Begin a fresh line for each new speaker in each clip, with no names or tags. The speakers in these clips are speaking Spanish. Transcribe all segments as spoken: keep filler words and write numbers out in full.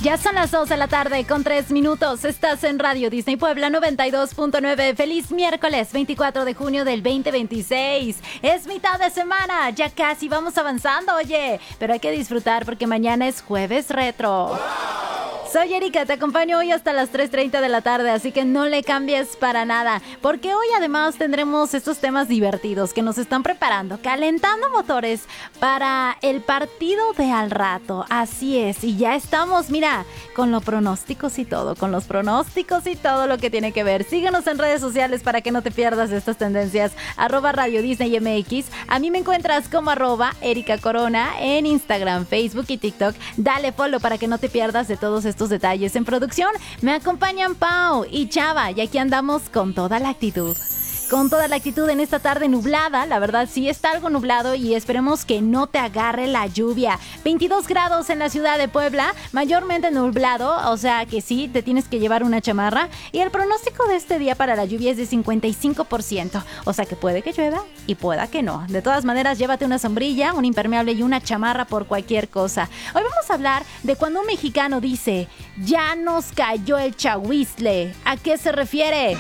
Ya son las dos de la tarde con tres minutos. Estás en Radio Disney Puebla noventa y dos punto nueve. Feliz miércoles veinticuatro de junio del veinte veintiséis. Es mitad de semana. Ya casi vamos avanzando, oye. Pero hay que disfrutar porque mañana es jueves retro. ¡Wow! Soy Erika, te acompaño hoy hasta las tres treinta de la tarde, así que no le cambies para nada, porque hoy además tendremos estos temas divertidos que nos están preparando, calentando motores para el partido de al rato. Así es, y ya estamos, mira, con los pronósticos y todo, con los pronósticos y todo lo que tiene que ver. Síguenos en redes sociales para que no te pierdas estas tendencias, arroba Radio Disney M X. A mí me encuentras como arroba Erika Corona en Instagram, Facebook y TikTok. Dale follow para que no te pierdas de todos estos detalles. En producción me acompañan Pau y Chava y aquí andamos con toda la actitud. Con toda la actitud en esta tarde nublada, la verdad sí está algo nublado y esperemos que no te agarre la lluvia. veintidós grados en la ciudad de Puebla, mayormente nublado, o sea que sí, te tienes que llevar una chamarra. Y el pronóstico de este día para la lluvia es de cincuenta y cinco por ciento, o sea que puede que llueva y pueda que no. De todas maneras, llévate una sombrilla, un impermeable y una chamarra por cualquier cosa. Hoy vamos a hablar de cuando un mexicano dice, ya nos cayó el chahuizle. ¿A qué se refiere?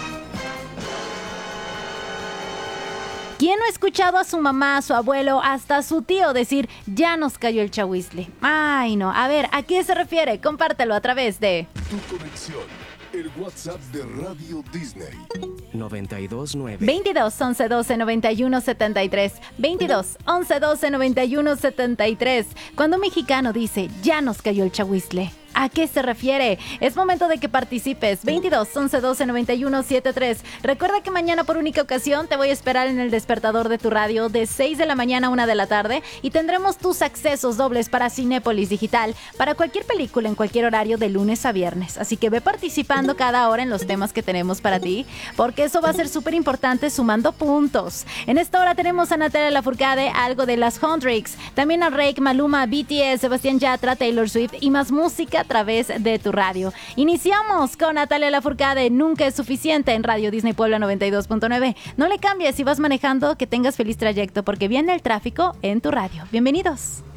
¿Quién no ha escuchado a su mamá, a su abuelo, hasta a su tío decir, ya nos cayó el chahuizle? Ay, no. A ver, ¿a qué se refiere? Compártelo a través de...
Tu conexión, el WhatsApp de Radio Disney.
noventa y dos nueve.
veintidós, once, doce, noventa y uno, setenta y tres. veintidós, once, doce, noventa y uno, setenta y tres. Cuando un mexicano dice, ya nos cayó el chahuizle, ¿a qué se refiere? Es momento de que participes. veintidós, once, doce, noventa y uno, setenta y tres. Recuerda que mañana por única ocasión te voy a esperar en el despertador de tu radio de seis de la mañana a una de la tarde y tendremos tus accesos dobles para Cinépolis Digital para cualquier película en cualquier horario de lunes a viernes. Así que ve participando cada hora en los temas que tenemos para ti, porque eso va a ser súper importante sumando puntos. En esta hora tenemos a Natalia Lafourcade, algo de las Hendrix, también a Rake, Maluma, B T S, Sebastián Yatra, Taylor Swift y más música a través de tu radio. Iniciamos con Natalia Lafourcade, Nunca es suficiente, en Radio Disney Puebla noventa y dos punto nueve. No le cambies si vas manejando, que tengas feliz trayecto porque viene el tráfico en tu radio. Bienvenidos.